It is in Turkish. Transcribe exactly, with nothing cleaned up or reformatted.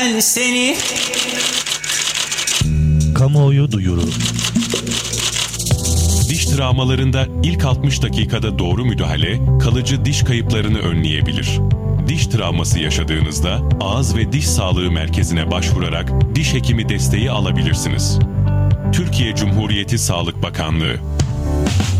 seni. Kamuoyu duyuru. Diş travmalarında ilk altmış dakikada doğru müdahale, kalıcı diş kayıplarını önleyebilir. Diş travması yaşadığınızda ağız ve diş sağlığı merkezine başvurarak diş hekimi desteği alabilirsiniz. Türkiye Cumhuriyeti Sağlık Bakanlığı